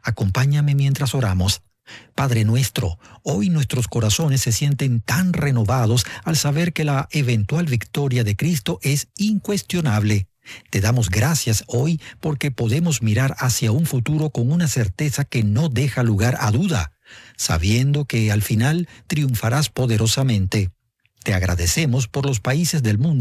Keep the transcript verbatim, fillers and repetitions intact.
Acompáñame mientras oramos. Padre nuestro, hoy nuestros corazones se sienten tan renovados al saber que la eventual victoria de Cristo es incuestionable. Te damos gracias hoy porque podemos mirar hacia un futuro con una certeza que no deja lugar a duda, sabiendo que al final triunfarás poderosamente. Te agradecemos por los países del mundo